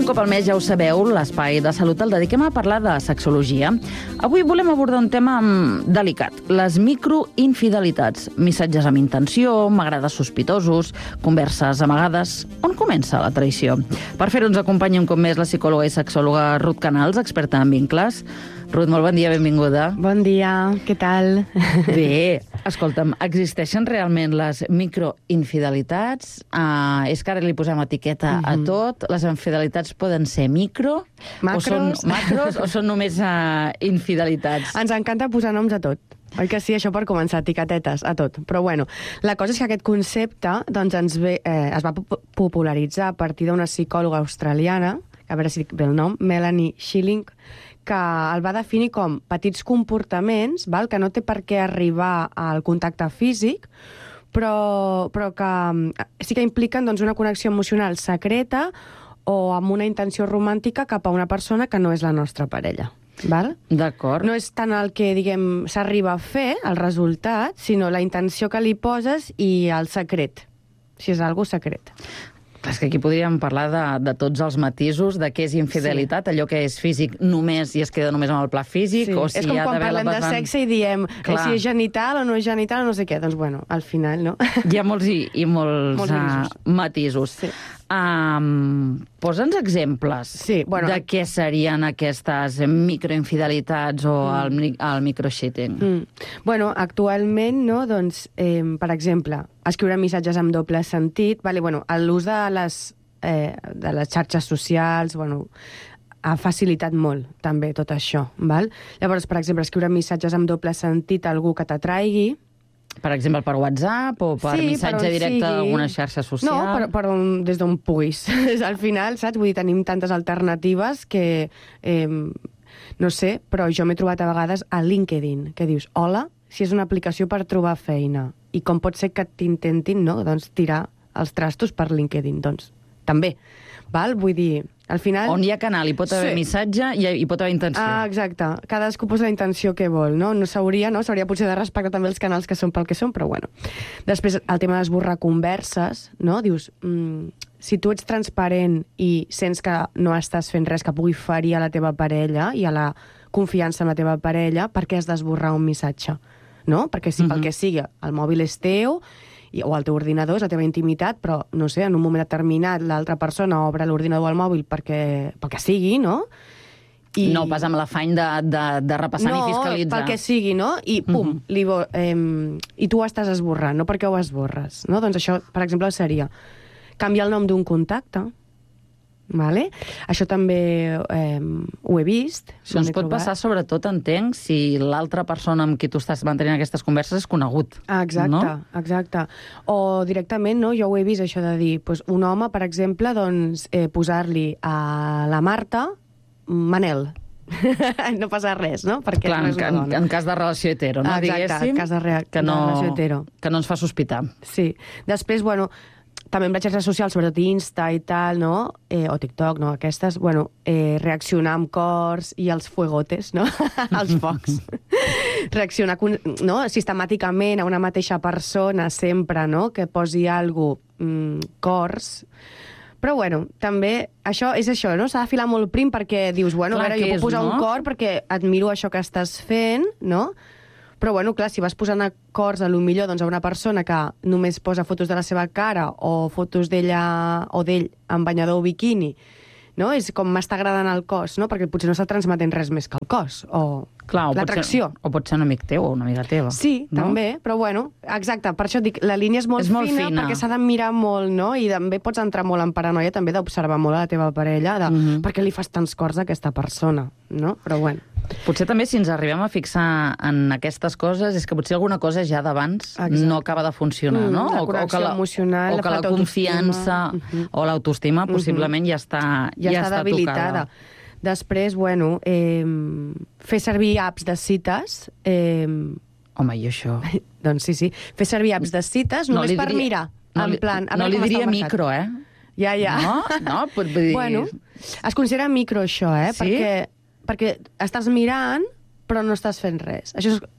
un cop al mes, ja ho sabeu, l'espai de salut el dediquem a parlar de sexologia. Avui volem abordar un tema delicat, les microinfidelitats. Missatges amb intenció, m'agrades sospitosos, converses amagades... On comença la traïció? Per fer-ho ens acompanya un cop més la psicòloga i sexòloga Ruth Canals, experta en vincles. Ruth, molt bon dia, benvinguda. Bon dia, què tal? Bé, escolta'm, existeixen realment les microinfidelitats? És que ara li posem etiqueta a tot. Les infidelitats poden ser micro? Macros? O són macros o són només infidelitats? Ens encanta posar noms a tot. Oi que sí, això per començar, etiquetetes, a tot. Però bueno, la cosa és que aquest concepte doncs, es va popularitzar a partir d'una psicòloga australiana, a veure si dic bé el nom, Melanie Schilling, que el va definir com petits comportaments, que no té per què arribar al contacte físic, però que sí que impliquen doncs, una connexió emocional secreta o amb una intenció romàntica cap a una persona que no és la nostra parella. D'acord. No és tant el que, diguem, s'arriba a fer, el resultat, sinó la intenció que li poses i el secret, si és algo secret. És que aquí podríem parlar de tots els matisos, de què és infidelitat, allò que és físic només i es queda només amb el pla físic, o si és com hi ha quan d'haver parlem de sexe i diem si és genital o no és genital o no sé què. Doncs, bueno, al final, no? Hi ha molts i molts matisos. Sí. Posa'ns exemples de què serien aquestes microinfidelitats o el microcheating. Bueno, actualment, no, doncs, per exemple, escriure missatges amb doble sentit, l'ús de les xarxes socials, ha facilitat molt, també, tot això. Llavors, per exemple, escriure missatges amb doble sentit a algú que t'atraigui. Per exemple, per WhatsApp o per missatge directe d'alguna xarxa social? No, des d'on puguis. Al final, saps? Vull dir, tenim tantes alternatives que, no sé, però jo m'he trobat a vegades a LinkedIn, que dius, hola, si és una aplicació per trobar feina, i com pot ser que t'intentin, no?, doncs tirar els trastos per LinkedIn, doncs també. Vull dir, al final... On hi ha canal, hi pot haver missatge i hi pot haver intenció. Exacte. Cadascú posa la intenció que vol, no? S'hauria potser de respectar també els canals que són pel que són, però bueno. Després, el tema d'esborrar converses, no? Dius, si tu ets transparent i sents que no estàs fent res que pugui ferir a la teva parella i a la confiança en la teva parella, per què has d'esborrar un missatge? No? Perquè si pel que sigui, el mòbil és teu, o el teu ordinador és la teva intimitat, però, no sé, en un moment determinat l'altra persona obre l'ordinador o el mòbil pel que sigui, no? No pas amb l'afany de repassar ni fiscalitzar. No, pel que sigui, no? I pum, i tu ho estàs esborrant, no perquè ho esborres, no? Doncs això, per exemple, seria canviar el nom d'un contacte, això també ho he vist. Això ens pot passar, sobretot, entenc, si l'altra persona amb qui tu estàs mantenint aquestes converses és conegut. Exacte. O directament, no? Jo ho he vist, això de dir, un home, per exemple, posar-li a la Marta Manel. No passa res, no? Perquè no és una dona. En cas de relació hetero, no? Exacte, en cas de relació hetero. Que no ens fa sospitar. Sí. Després, també amb les xarxes socials, sobretot Insta i tal, no? O TikTok, no? Aquestes, reaccionar amb cors i els fuegotes, no? Els focs. Reaccionar sistemàticament a una mateixa persona sempre, no? Que posi cors. Però, també això és això, no? S'ha de filar molt prim perquè dius, jo puc posar un cor perquè admiro això que estàs fent, no? Però, clar, si vas posant cors a millor a una persona que només posa fotos de la seva cara o fotos d'ella o d'ell amb banyador o biquini, no? És com m'està agradant el cos, no? Perquè potser no està transmetent res més que el cos o l'atracció. O pot ser un amic teu o una amiga teva. Sí, també, però exacte, per això dic, la línia és molt fina perquè s'ha de mirar molt, no? I també pots entrar molt en paranoia, també d'observar molt a la teva parella, per què li fas tants cors a aquesta persona, no? Però potser també si ens arribem a fixar en aquestes coses és que potser alguna cosa ja d'abans no acaba de funcionar, no? La connexió emocional, o que la confiança o l'autoestima possiblement ja està debilitada. Després, fer servir apps de cites... Home, i això? Doncs sí. Fer servir apps de cites només per mirar. No li diria micro, eh? Ja. No? Pot dir... Es considera micro, això, Sí? Perquè estàs mirant, però no estàs fent res. Això és...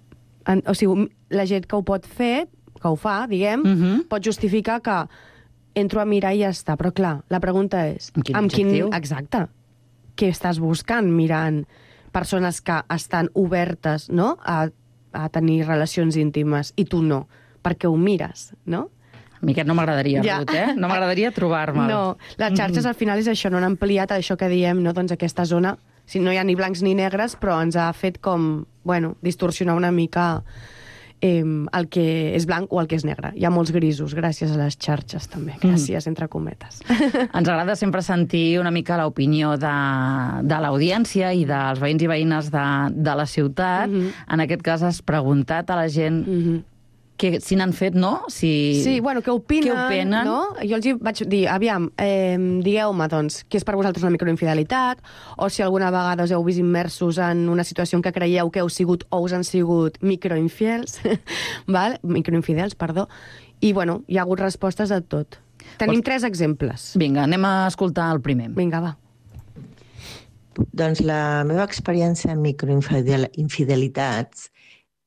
O sigui, la gent que ho pot fer, que ho fa, diguem, pot justificar que entro a mirar i ja està. Però clar, la pregunta és... Amb quin objectiu? Exacte. Què estàs buscant mirant persones que estan obertes, no?, a tenir relacions íntimes i tu no? Per què ho mires, no? A mi aquest no m'agradaria, Ja. Ruth, No m'agradaria trobar-me'l. No, les xarxes al final és això, no han ampliat això que diem, no? Doncs aquesta zona, si no hi ha ni blancs ni negres, però ens ha fet com, bueno, distorsionar una mica el que és blanc o el que és negre. Hi ha molts grisos, gràcies a les xarxes també, gràcies, entre cometes. Ens agrada sempre sentir una mica l'opinió de l'audiència i dels veïns i veïnes de la ciutat. En aquest cas has preguntat a la gent si n'han fet, no? Sí, bueno, què opinen, no? Jo els vaig dir, aviam, digueu-me, doncs, què és per vosaltres una microinfidelitat, o si alguna vegada us heu vist immersos en una situació en què creieu que heu sigut o us han sigut microinfidels, microinfidels, perdó, i, bueno, hi ha hagut respostes a tot. Tenim 3 exemples. Vinga, anem a escoltar el primer. Vinga, va. Doncs la meva experiència en microinfidelitats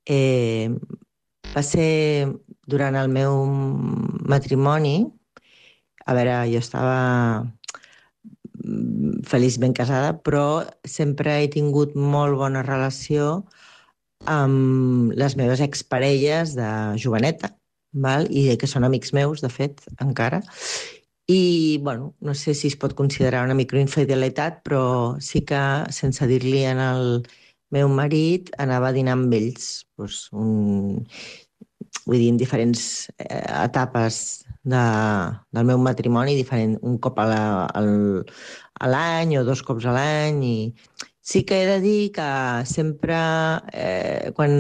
va ser durant el meu matrimoni. A veure, jo estava feliçment casada, però sempre he tingut molt bona relació amb les meves exparelles de joveneta, i que són amics meus, de fet, encara. I, bueno, no sé si es pot considerar una microinfidelitat, però sí que, sense dir-li al meu marit, anava a dinar amb ells. Vull dir, en diferents etapes del meu matrimoni, un cop a l'any o 2 cops a l'any. I sí que he de dir que sempre, quan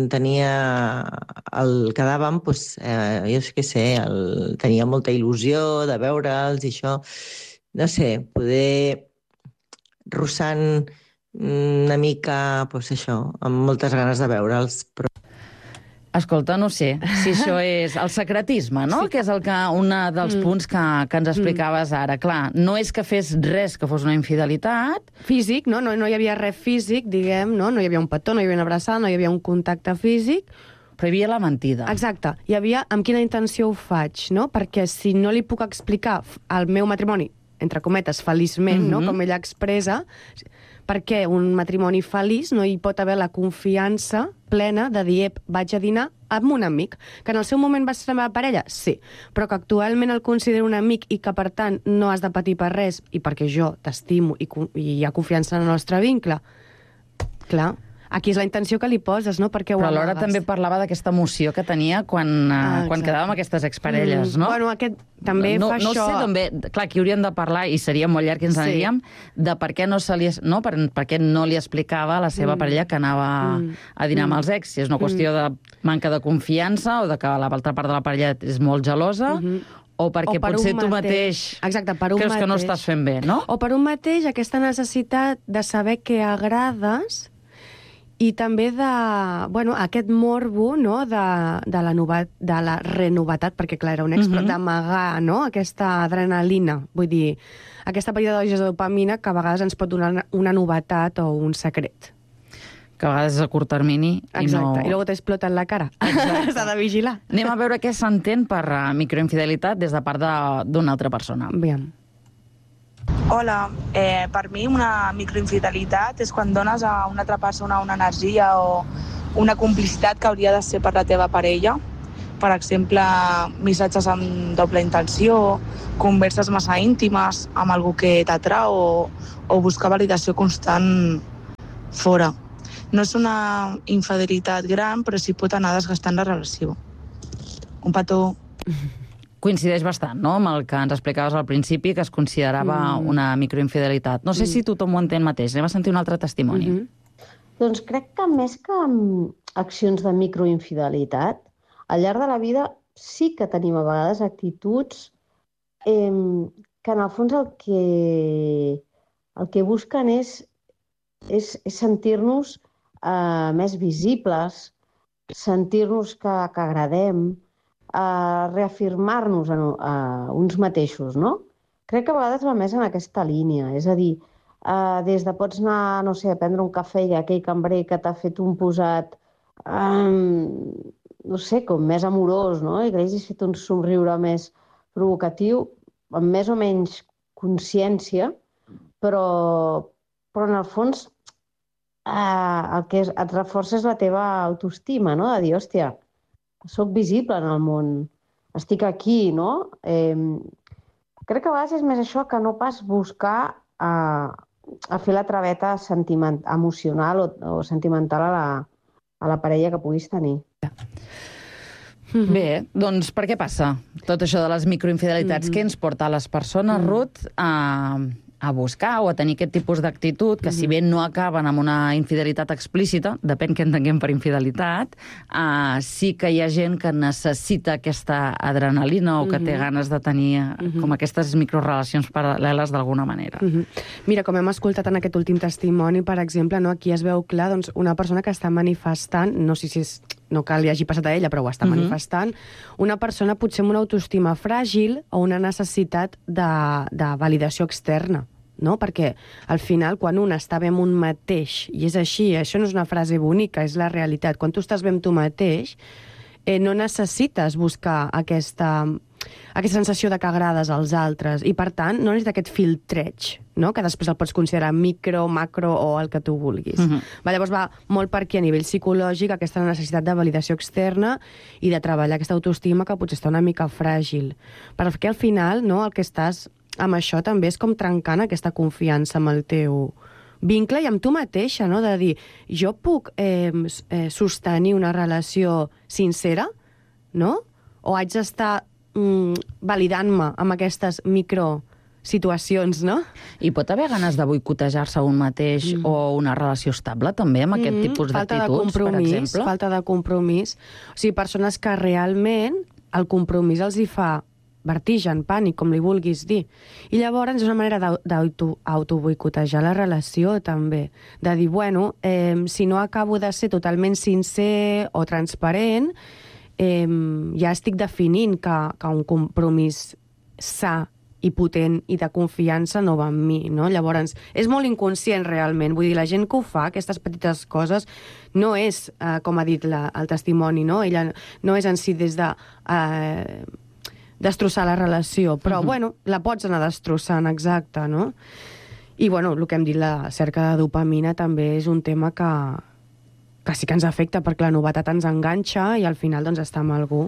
quedàvem, jo sé què sé, tenia molta il·lusió de veure'ls i això, no sé, poder rossant una mica, això, amb moltes ganes de veure'ls, però... Escolta, no sé si això és el secretisme, no? Sí. Que és un dels punts que ens explicaves ara. Clar, no és que fes res que fos una infidelitat. Físic, no? No hi havia res físic, diguem, no? No hi havia un petó, no hi havia una abraçada, no hi havia un contacte físic. Però hi havia la mentida. Exacte. Hi havia amb quina intenció ho faig, no? Perquè si no li puc explicar al meu matrimoni, entre cometes, feliçment, no? Com ella expressa, perquè un matrimoni feliç no hi pot haver la confiança plena de dir, vaig a dinar amb un amic, que en el seu moment va ser la meva parella, sí, però que actualment el considero un amic i que, per tant, no has de patir per res i perquè jo t'estimo i hi ha confiança en el nostre vincle. Clar, aquí és la intenció que li poses, no? Perquè però alhora també parlava d'aquesta emoció que tenia quan quedàvem amb aquestes exparelles, no? Bueno, aquest també fa això... No sé d'on ve... Clar, aquí hauríem de parlar, i seria molt llarg que ens aniríem, de per què no li explicava a la seva parella que anava a dinar amb els ex. Si és una qüestió de manca de confiança o de que l'altra part de la parella és molt gelosa, o perquè potser tu mateix creus que no estàs fent bé, no? O per un mateix aquesta necessitat de saber què agrades i també aquest morbo, no?, de la renovetat, perquè, clar, era un expert d'amagar, no?, aquesta adrenalina, vull dir, aquesta petita dosi de dopamina que a vegades ens pot donar una novetat o un secret. Que a vegades és a curt termini. Exacte, i luego t'explota en la cara. S'ha de vigilar. Anem a veure què s'entén per microinfidelitat des de part d'una altra persona. Aviam. Hola, per mi una microinfidelitat és quan dones a una altra persona una energia o una complicitat que hauria de ser per la teva parella. Per exemple, missatges amb doble intenció, converses massa íntimes amb algú que t'atrau o buscar validació constant fora. No és una infidelitat gran, però sí pot anar desgastant la relació. Un petó. Coincideix bastant, no?, amb el que ens explicaves al principi, que es considerava una microinfidelitat. No sé si tothom ho entén mateix. Anem a sentir un altre testimoni. Doncs crec que més que accions de microinfidelitat, al llarg de la vida sí que tenim a vegades actituds que en el fons el que busquen és sentir-nos més visibles, sentir-nos que agradem, reafirmar-nos a uns mateixos, no? Crec que a vegades va més en aquesta línia, és a dir, des de pots anar, no sé, a prendre un cafè i aquell cambrer que t'ha fet un posat, no sé, com més amorós, no? I que hagis fet un somriure més provocatiu, amb més o menys consciència, però en el fons el que et reforça és la teva autoestima, no? De dir, hòstia, soc visible en el món, estic aquí, no? Crec que a vegades és més això que no pas buscar a fer la traveta emocional o sentimental a la parella que puguis tenir. Bé, doncs per què passa tot això de les microinfidelitats? Què ens porta a les persones, Ruth, a buscar o a tenir aquest tipus d'actitud que, si bé no acaben amb una infidelitat explícita, depèn què entenguem per infidelitat, sí que hi ha gent que necessita aquesta adrenalina o que té ganes de tenir com aquestes microrelacions paral·leles d'alguna manera. Mira, com hem escoltat en aquest últim testimoni, per exemple, no, aquí es veu clar una persona que està manifestant, no sé si és, no cal li hagi passat a ella, però ho està manifestant, una persona potser amb una autoestima fràgil o una necessitat de validació externa, no? Perquè al final, quan un està bé amb un mateix, i és així, això no és una frase bonica, és la realitat, quan tu estàs bé amb tu mateix, no necessites buscar aquesta sensació de que agrades als altres, i per tant no necessites aquest filtreig, no? Que després el pots considerar micro, macro o el que tu vulguis. Llavors va molt per aquí a nivell psicològic aquesta necessitat de validació externa i de treballar aquesta autoestima que potser està una mica fràgil. Perquè al final, no, el que estàs amb això també és com trencant aquesta confiança amb el teu vincle i amb tu mateixa, no? De dir, jo puc sostenir una relació sincera, no? O haig d'estar validant-me amb aquestes microsituacions, no? I pot haver ganes de boicotejar-se un mateix o una relació estable, també, amb aquest tipus d'actituds, per exemple? Falta de compromís. O sigui, persones que realment el compromís els hi fa vertigen, pànic, com li vulguis dir. I llavors és una manera d'autoboicotejar la relació, també. De dir, bueno, si no acabo de ser totalment sincer o transparent, ja estic definint que un compromís sa i potent i de confiança no va amb mi, no? Llavors, és molt inconscient realment. Vull dir, la gent que ho fa, aquestes petites coses, no és, com ha dit el testimoni, no? Ella no és en si des de destrossar la relació, però, bueno, la pots anar destrossant, exacte, no? I, bueno, el que hem dit, la cerca de dopamina també és un tema que sí que ens afecta, perquè la novetat ens enganxa i al final doncs estar amb algú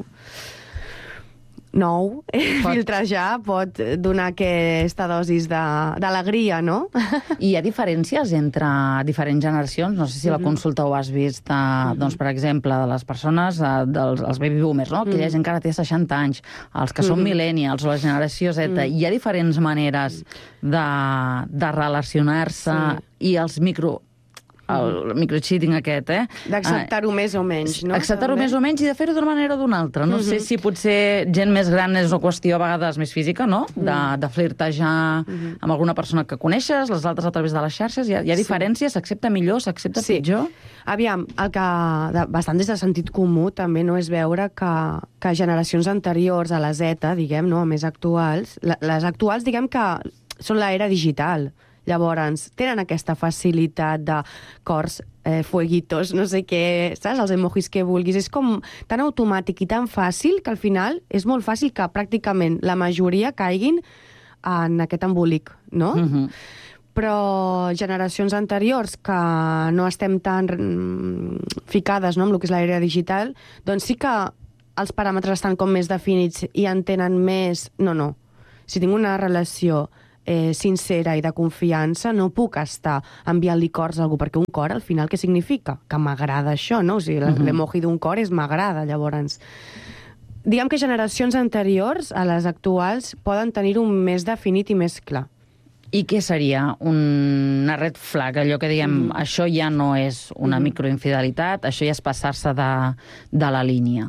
nou, filtrejar, pot donar aquesta dosis d'alegria, no? I hi ha diferències entre diferents generacions? No sé si la consulta ho has vist, doncs, per exemple, de les persones, dels baby boomers, no? Aquella gent que ara té 60 anys, els que són millennials o la generació Z. Hi ha diferents maneres de relacionar-se i els el microcheating aquest, d'acceptar-ho més o menys, no? Acceptar-ho més o menys i de fer-ho d'una manera o d'una altra. No sé si potser gent més gran és una qüestió a vegades més física, no? De flirtejar amb alguna persona que coneixes, les altres a través de les xarxes. Hi ha diferències? S'accepta millor? S'accepta pitjor? Aviam, el que bastant des de sentit comú també no és veure que generacions anteriors a la Z, diguem, no, a més actuals, les actuals, diguem que són l'era digital. Llavors, tenen aquesta facilitat de cors, fueguitos, no sé què, saps? Els emojis que vulguis. És com tan automàtic i tan fàcil que al final és molt fàcil que pràcticament la majoria caiguin en aquest embolic, no? Però generacions anteriors que no estem tan ficades, no, amb el que és l'era digital, doncs sí que els paràmetres estan com més definits i entenen més... No. Si tinc una relació sincera i de confiança, no puc estar enviant-li cors a algú, perquè un cor, al final, què significa? Que m'agrada això, no? O sigui, l'emoji d'un cor és m'agrada, llavors. Diguem que generacions anteriors a les actuals poden tenir-ho més definit i més clar. I què seria una red flag? Allò que diguem, això ja no és una microinfidelitat, això ja és passar-se de la línia.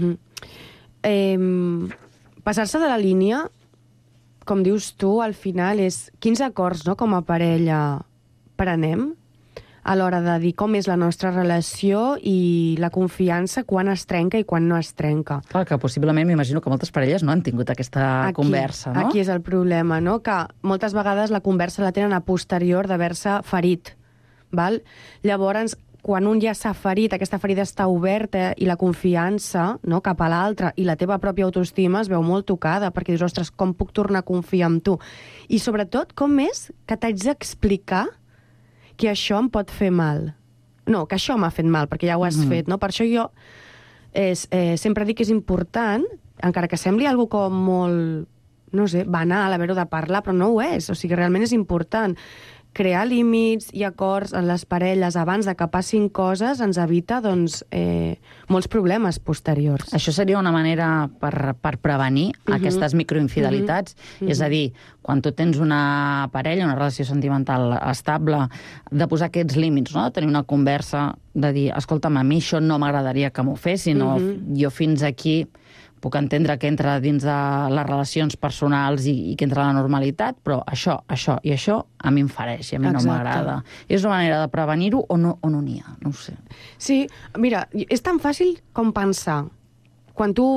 Passar-se de la línia, com dius tu, al final és quins acords, no, com a parella prenem a l'hora de dir com és la nostra relació i la confiança, quan es trenca i quan no es trenca. Clar, que possiblement m'imagino que moltes parelles no han tingut aquesta conversa, no? Aquí és el problema, no? Que moltes vegades la conversa la tenen a posterior d'haver-se ferit, val? Llavors, quan un ja s'ha ferit, aquesta ferida està oberta i la confiança, no, cap a l'altre i la teva pròpia autoestima es veu molt tocada, perquè dius, ostres, com puc tornar a confiar en tu? I sobretot, com és que t'haig d'explicar que això em pot fer mal? No, que això m'ha fet mal, perquè ja ho has fet, no? Per això jo sempre dic que és important, encara que sembli algo com molt, no sé, banal haver-ho de parlar, però no ho és. O sigui, realment és important. Crear límits i acords en les parelles abans de que passin coses ens evita, doncs, molts problemes posteriors. Això seria una manera per prevenir aquestes microinfidelitats? És a dir, quan tu tens una parella, una relació sentimental estable, de posar aquests límits, no? De tenir una conversa, de dir, escolta'm, a mi això no m'agradaria que m'ho fessin, o jo fins aquí puc entendre que entra dins de les relacions personals i que entra la normalitat, però això i això a mi em fereix i a mi no m'agrada. És una manera de prevenir-ho o no n'hi ha? No ho sé. Sí, mira, és tan fàcil com pensar. Quan tu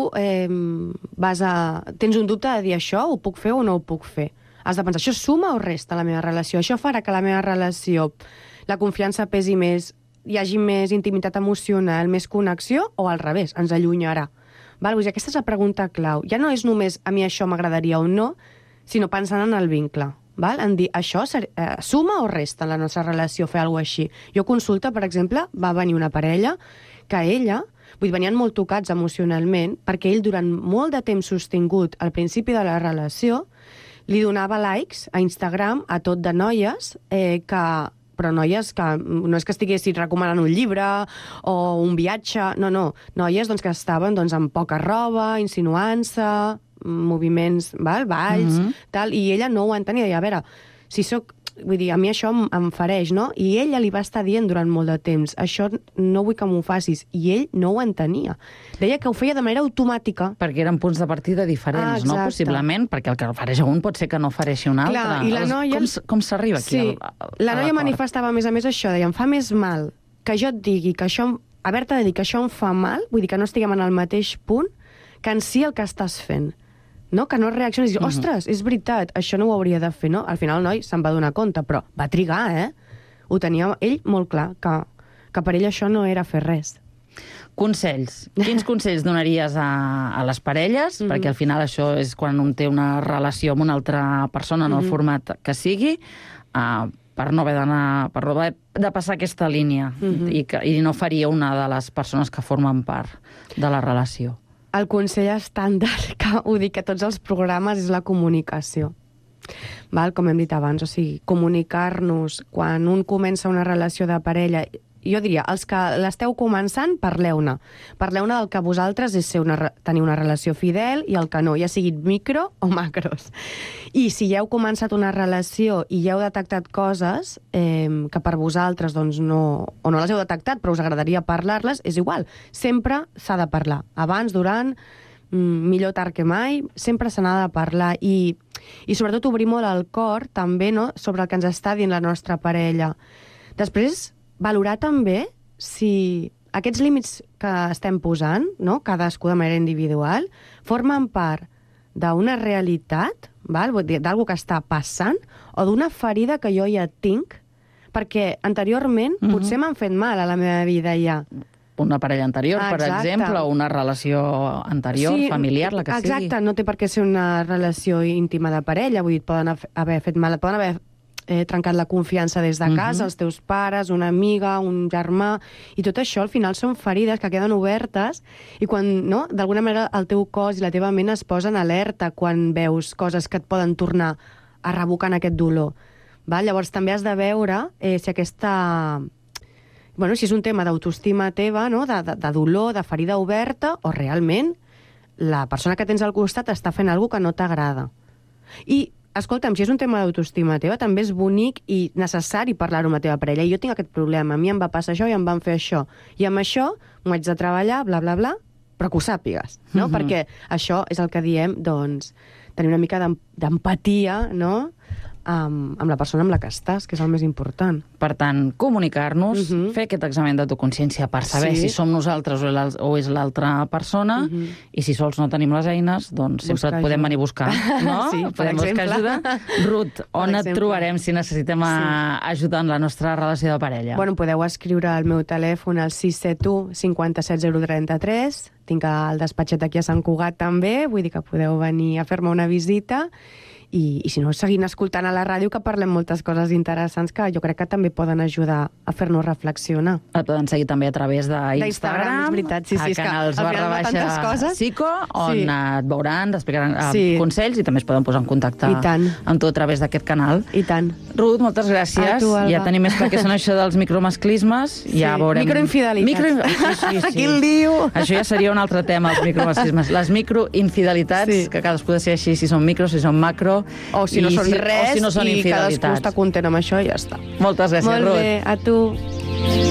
tens un dubte de dir això, ho puc fer o no ho puc fer? Has de pensar, això suma o resta la meva relació? Això farà que la meva relació, la confiança pesi més, hi hagi més intimitat emocional, més connexió, o al revés, ens allunyarà? Vull dir, aquesta és la pregunta clau. Ja no és només a mi això m'agradaria o no, sinó pensant en el vincle. En dir, això suma o resta en la nostra relació fer alguna cosa així? Jo consulta, per exemple, va venir una parella que ella, venien molt tocats emocionalment, perquè ell durant molt de temps sostingut al principi de la relació li donava likes a Instagram a tot de noies però noies que no és que estiguessin recomanant un llibre o un viatge, no. Noies que estaven amb poca roba, insinuant-se, moviments, balls, tal, i ella no ho entenia. I a veure, si soc... Vull dir, a mi això em fereix, no? I ella li va estar dient durant molt de temps, això no vull que m'ho facis, i ell no ho entenia. Deia que ho feia de manera automàtica. Perquè eren punts de partida diferents, no? Possiblement, perquè el que fereix un pot ser que no fereixi un altre. Clar, i la noia... Com s'arriba aquí? Sí, la noia manifestava a més això, deia, em fa més mal que jo et digui que això... Haver-te de dir que això em fa mal, vull dir que no estiguem en el mateix punt, que en si el que estàs fent. No? Que no reaccionis i dius, ostres, és veritat, això no ho hauria de fer, no? Al final el noi se'n va donar compte, però va trigar, Ho tenia ell molt clar, que per ell això no era fer res. Consells. Quins consells donaries a les parelles? Perquè al final això és quan un té una relació amb una altra persona en el format que sigui, per no haver de passar aquesta línia i no faria una de les persones que formen part de la relació. El consell estàndard, que ho dic a tots els programes, és la comunicació. Com hem dit abans, o sigui, comunicar-nos. Quan un comença una relació de parella, jo diria, els que l'esteu començant, parleu-ne. Parleu-ne del que vosaltres és tenir una relació fidel i el que no, ja siguin micro o macros. I si ja heu començat una relació i ja heu detectat coses que per vosaltres no les heu detectat, però us agradaria parlar-les, és igual. Sempre s'ha de parlar. Abans, durant, millor tard que mai, sempre se n'ha de parlar. I sobretot obrir molt el cor, també, no?, sobre el que ens està dient la nostra parella. Després, valorar també si aquests límits que estem posant, no?, cadascú de manera individual, formen part d'una realitat, d'alguna que està passant, o d'una ferida que jo ja tinc, perquè anteriorment potser m'han fet mal a la meva vida ja. Una parella anterior, per exemple, o una relació anterior, familiar, la que sigui. Exacte, no té per què ser una relació íntima de parella, vull dir, poden haver fet mal, poden haver trencat la confiança des de casa, els teus pares, una amiga, un germà, i tot això al final són ferides que queden obertes i quan, no, d'alguna manera el teu cos i la teva ment es posen alerta quan veus coses que et poden tornar a revocar en aquest dolor. Llavors també has de veure si aquesta... si és un tema d'autoestima teva, no? de dolor, de ferida oberta, o realment la persona que tens al costat està fent alguna que no t'agrada. I escolta'm, si és un tema d'autoestima teva, també és bonic i necessari parlar-ho amb la teva parella. I jo tinc aquest problema, a mi em va passar això i em van fer això. I amb això m'ho haig de treballar, bla, bla, bla, però que ho sàpigues, no? Perquè això és el que diem, doncs, tenir una mica d'empatia, no?, amb la persona amb la que estàs, que és el més important. Per tant, comunicar-nos, fer aquest examen d'autoconsciència per saber si som nosaltres o és l'altra persona, i si sols no tenim les eines, doncs sempre et podem venir a buscar, no? Sí, per exemple. Buscar ajuda. Ruth, on et trobarem si necessitem ajuda en la nostra relació de parella? Bueno, podeu escriure al meu telèfon al 671 57 033. Tinc el despatxet aquí a Sant Cugat també, vull dir que podeu venir a fer-me una visita. I si no, seguint escoltant a la ràdio, que parlem moltes coses interessants que jo crec que també poden ajudar a fer-nos reflexionar. Et poden seguir també a través d'Instagram, és veritat, sí, a canals /Psico, on et veuran, t'explicaran consells i també es poden posar en contacte amb tu a través d'aquest canal. I tant. Ruth, moltes gràcies. A tu, Alba. Ja tenim més clar què són això dels micromasclismes. Ja veurem... Microinfidelitats. Sí. Quin lío! Això ja seria un altre tema, els micromasclismes. Les microinfidelitats, que cadascú decideix si són micro, si són macro, o si no són res, i cadascú està content amb això i ja està. Moltes gràcies, Ruth. Molt bé, a tu.